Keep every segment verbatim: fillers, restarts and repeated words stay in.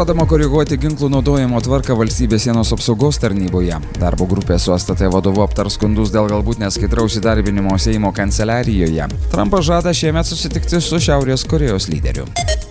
Žadama koreguoti ginklų naudojimo tvarką valstybės sienos apsaugos tarnyboje. Darbo grupė su S T T vadovu aptars skundus dėl galbūt neskaidraus įdarbinimo Seimo kanceliarijoje. Trumpas žada šiemet susitikti su Šiaurės Korėjos lyderiu.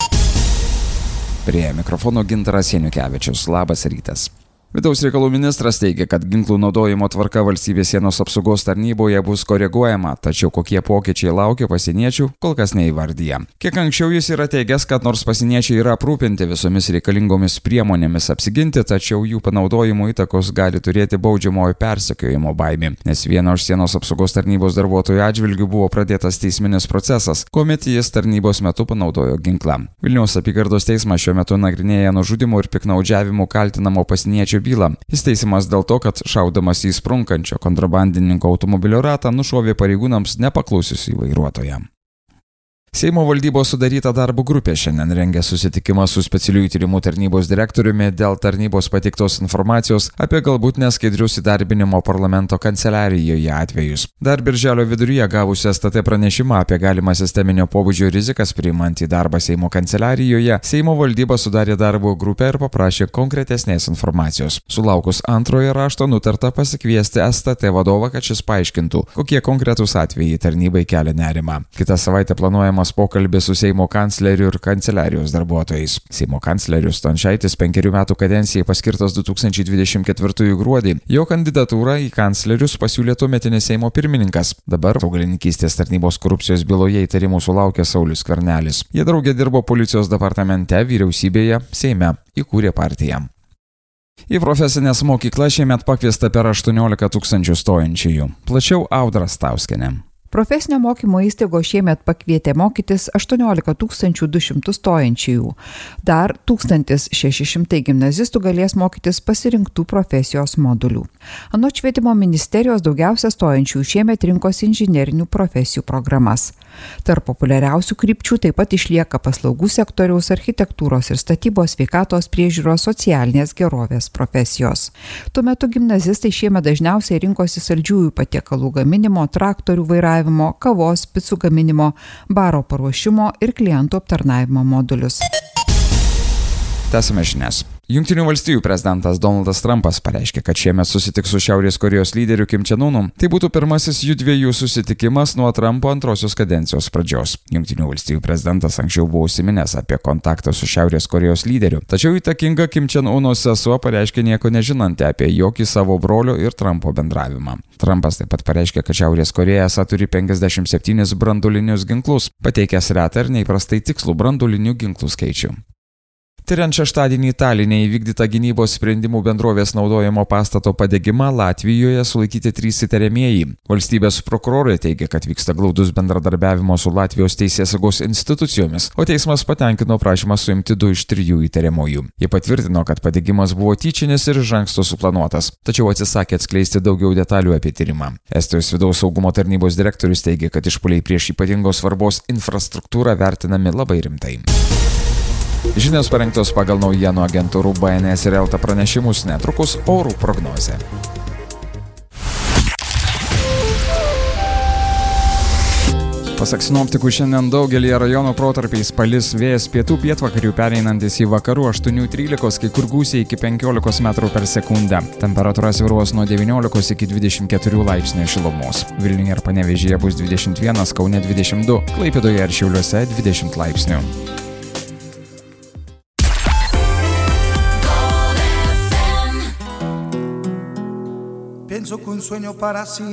Prie mikrofono Gintaras Janukevičius. Labas rytas. Vidaus reikalų ministras teigia, kad ginklų naudojimo tvarka valstybės sienos apsaugos tarnyboje bus koreguojama, tačiau kokie pokyčiai laukia pasieniečių, kol kas neįvardyja. Kiek anksčiau jis yra teigęs, kad nors pasieniečiai yra aprūpinti visomis reikalingomis priemonėmis apsiginti, tačiau jų panaudojimo įtakos gali turėti baudžiamojo persekiojimo baimė, nes vieno iš sienos apsaugos tarnybos darbuotojų atžvilgių buvo pradėtas teisminis procesas, kuomet jis tarnybos metu panaudojo ginklą. Vilniaus apygardos teismas šiuo metu nagrinėja nužudymu ir piknaudžiavimu kaltinamo pasieniečių bylą. Jis teisiamas dėl to, kad šaudamas į sprunkančio kontrabandininko automobilio ratą nušovė pareigūnams nepaklusiusį vairuotoją. Seimo valdybos sudaryta darbo grupė šiandien rengia susitikimą su specialiųjų tyrimų tarnybos direktoriumi dėl tarnybos pateiktos informacijos apie galbūt neskaidrius įdarbinimo parlamento kanceliarijoje atvejus. Dar birželio viduryje gavusi S T T pranešimą apie galimą sisteminio pobūdžio rizikas priimant į darbą Seimo kanceliarijoje, Seimo valdyba sudarė darbo grupę ir paprašė konkretesnės informacijos. Sulaukus antrojo rašto nutarta pasikviesti S T T vadovą, kad šis paaiškintų, kokie konkretūs atvejai tarnybai kelia nerimą. Kitą savaitę planuojama pokalbis su Seimo kancleriu ir kanceliarijos darbuotojais. Seimo kanclerius Stončaitis penkerių metų kadencijai paskirtas du tūkstančiai dvidešimt ketvirtųjų gruodį. Jo kandidatūrą į kanclerius pasiūlė tuometinis Seimo pirmininkas. Dabar augalininkystės tarnybos korupcijos byloje įtarimų sulaukė Saulius Skvernelis. Jie draugė dirbo policijos departamente, vyriausybėje, Seime, įkūrė partiją. Į profesinės mokyklas šiemet pakviesta per aštuoniolika tūkstančių stojančiųjų. Plačiau Audra Stauskienė. Profesinio mokymo įstaigos šiemet pakvietė mokytis aštuoniolika tūkstančių du šimtus stojančiųjų. Dar tūkstantis šeši šimtai gimnazistų galės mokytis pasirinktų profesijos modulių. Anot švietimo ministerijos daugiausia stojančiųjų šiemet rinkosi inžinerinių profesijų programas. Tarp populiariausių krypčių taip pat išlieka paslaugų sektoriaus, architektūros ir statybos, sveikatos priežiūros, socialinės gerovės profesijos. Tuo metu gimnazistai šiemet dažniausiai rinkosi saldžiųjų patiekalų gaminimo, traktorių vairavimo, kavos, picų gaminimo, baro paruošimo ir klientų aptarnavimo modulius. Tęsime žinias. Jungtinių valstijų prezidentas Donaldas Trumpas pareiškė, kad šiemet susitiks su Šiaurės Korėjos lyderiu Kim Chen Unu. Tai būtų pirmasis jų dviejų susitikimas nuo Trumpo antrosios kadencijos pradžios. Jungtinių valstijų prezidentas anksčiau buvo užsiminęs apie kontaktą su Šiaurės Korėjos lyderiu, tačiau įtakinga Kim Chen Uno sesuo pareiškė nieko nežinanti apie jokį savo brolio ir Trumpo bendravimą. Trumpas taip pat pareiškė, kad Šiaurės Korėja esą turi penkiasdešimt septynis branduolinius ginklus, pateikęs retą ir neįprastai tikslų branduolinių ginklų skaičių. Tiriant šeštadienį Taline įvykdytą gynybos sprendimų bendrovės naudojimo pastato padegimą, Latvijoje sulaikyti trys įtariamieji. Valstybės prokurorai teigia, kad vyksta glaudus bendradarbiavimo su Latvijos teisėsaugos institucijomis, o teismas patenkino prašymą suimti du iš trijų įtariamųjų. Jie patvirtino, kad padegimas buvo tyčinis ir iš anksto suplanuotas, tačiau atsisakė atskleisti daugiau detalių apie tyrimą. Estijos vidaus saugumo tarnybos direktorius teigia, kad išpuoliai prieš ypatingos svarbos infrastruktūrą vertinami labai rimtai. Žinios parengtos pagal naujienų agentūrų B N S ir Elta pranešimus, netrukus orų prognozė. Pasak sinoptikų, šiandien daugelį rajonų protarpiais palis, vėjas pietų pietvakarių pereinantis į vakarų aštuoni trylika, kai kur gūsiai iki penkiolikos metrų per sekundę. Temperatūra svyruos nuo devyniolikos iki dvidešimt keturių laipsnių šilumos. Vilniuje ir Panevėžyje bus dvidešimt vienas, Kaune dvidešimt du, Klaipėdoje ir Šiauliuose dvidešimt laipsnių. Pienso que un sueño para sí